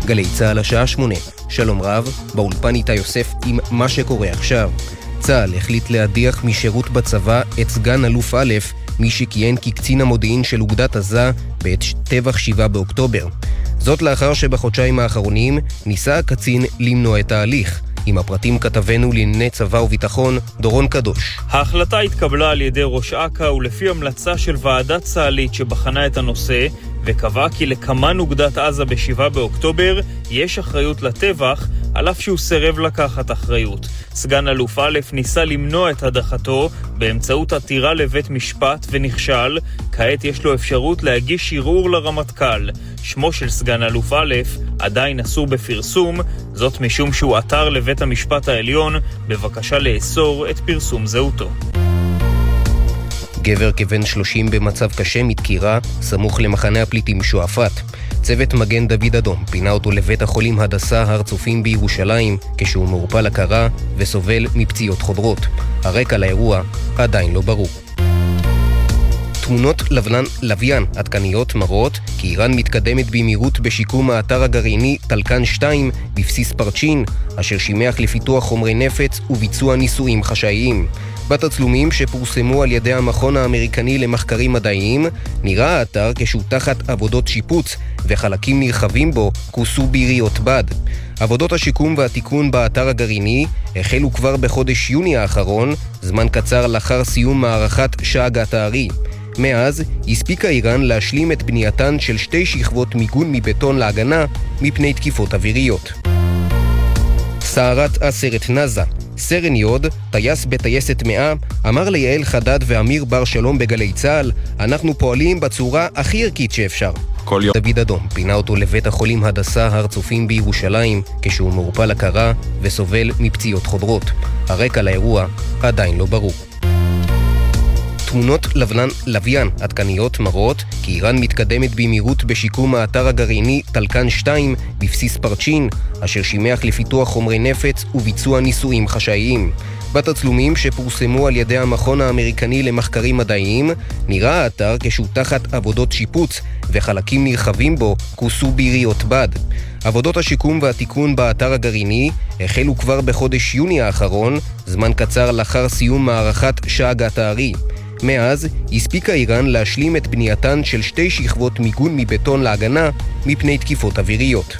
גלי צהל השעה 8. שלום רב, באולפן איתה יוסף עם מה שקורה עכשיו. צהל החליט להדיח משירות בצבא את סגן אלוף א', מי שכיהן כקצין המודיעין של אוגדת עזה בעת טבח 7 באוקטובר. זאת לאחר שבחודשיים האחרונים ניסה הקצין למנוע את ההליך. עם הפרטים כתבנו לענייני צבא וביטחון, דורון קדוש. ההחלטה התקבלה על ידי ראש אכ"א ולפי המלצה של ועדה צה"לית שבחנה את הנושא, וקבעה כי לקמן אוגדת עזה ב-7 באוקטובר יש אחריות לטבח, על אף שהוא סירב לקחת אחריות. סגן אלוף א' ניסה למנוע את הדחתו באמצעות עתירה לבית משפט ונכשל. כעת יש לו אפשרות להגיש ערעור לרמטכ"ל. שמו של סגן אלוף א' עדיין אסור בפרסום, זאת משום שהוא עתר לבית המשפט העליון בבקשה לאסור את פרסום זהותו. גבר כבן 30 במצב קשה מדקירה סמוך למחנה הפליטים שועפאט. צוות מגן דוד אדום פינה אותו לבית החולים הדסה הר צופים בירושלים כשהוא מעורפל הכרה וסובל מפציעות חודרות. הרקע לאירוע עדיין לא ברור. תמונות לוויין עדכניות מראות כי איראן מתקדמת במהירות בשיקום האתר הגרעיני טלקן 2 בבסיס פרצ'ין, אשר שימח לפיתוח חומרי נפץ וביצוע ניסויים חשאיים. בתצלומים שפורסמו על ידי המכון האמריקני למחקרים מדעיים, נראה האתר כשהוא תחת עבודות שיפוץ וחלקים נרחבים בו כוסו ביריות בד. עבודות השיקום והתיקון באתר הגרעיני החלו כבר בחודש יוני האחרון, זמן קצר לאחר סיום מערכת שאגת הארי. מאז הספיקה איראן להשלים את בנייתן של 2 שכבות מיגון מבטון להגנה מפני תקיפות אוויריות. סערת הסרט נזה. סרן יוד, טייס בטייסת 100, אמר ליעל חדד ואמיר בר שלום בגלי צהל, אנחנו פועלים בצורה הכי ערכית שאפשר. דוד אדום פינה אותו לבית החולים הדסה הר צופים בירושלים כשהוא מעורפל הכרה וסובל מפציעות חודרות. הרקע לאירוע עדיין לא ברור. תמונות לוויין עדכניות מראות כי איראן מתקדמת במהירות בשיקום האתר הגרעיני טלקן 2 בבסיס פרצ'ין, אשר שימח לפיתוח חומרי נפץ וביצוע ניסויים חשאיים. בתצלומים שפורסמו על ידי המכון האמריקני למחקרים מדעיים, נראה האתר כשהוא תחת עבודות שיפוץ וחלקים נרחבים בו כוסו ביריות בד. עבודות השיקום והתיקון באתר הגרעיני החלו כבר בחודש יוני האחרון, זמן קצר לאחר סיום מערכת שאגת הארי. מאז הספיקה איראן להשלים את בנייתן של 2 שכבות מיגון מבטון להגנה מפני תקיפות אוויריות.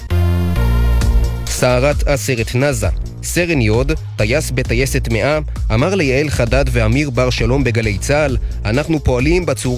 סערת הסרט נזה. סרן יוד, טייס בטייסת 100, אמר ליעל חדד ואמיר בר שלום בגלי צהל, אנחנו פועלים בצורה